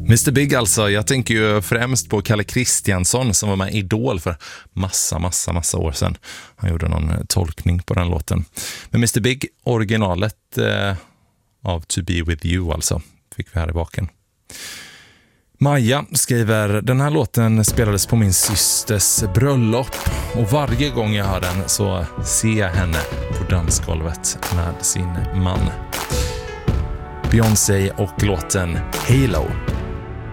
Mr Big alltså, jag tänker ju främst på Kalle Kristiansson som var med i Idol för massa år sedan. Han gjorde någon tolkning på den låten. Men Mr Big, originalet av To Be With You alltså, fick vi här i baken. Maja skriver, den här låten spelades på min systers bröllop och varje gång jag hör den så ser jag henne på dansgolvet med sin man. Beyoncé och låten Halo.